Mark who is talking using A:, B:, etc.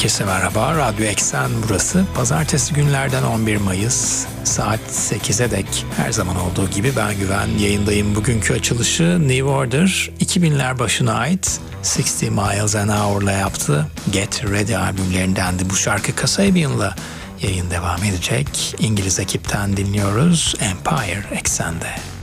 A: Herkese merhaba, Radyo Eksen burası. Pazartesi günlerden 11 Mayıs saat 8'e dek her zaman olduğu gibi ben Güven yayındayım. Bugünkü açılışı New Order 2000'ler başına ait 60 Miles an Hour'la yaptı. Get Ready albümlerindendi bu şarkı. Kasabian'la yayın devam edecek. İngiliz ekipten dinliyoruz. Empire Eksen'de.